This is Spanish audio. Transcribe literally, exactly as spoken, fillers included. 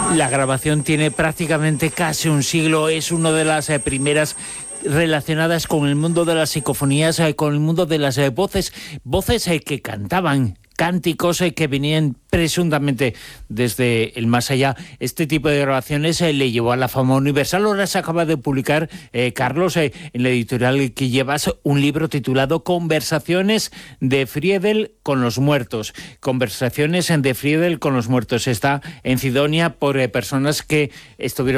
La grabación tiene prácticamente casi un siglo, es una de las eh, primeras relacionadas con el mundo de las psicofonías, eh, con el mundo de las eh, voces, voces eh, que cantaban, cánticos eh, que venían presuntamente desde el más allá. Este tipo de grabaciones eh, le llevó a la fama universal. Ahora se acaba de publicar, eh, Carlos, eh, en la editorial que llevas, un libro titulado Conversaciones de Friedel con los muertos. Conversaciones de Friedel con los muertos. Está en Sidonia por eh, personas que estuvieron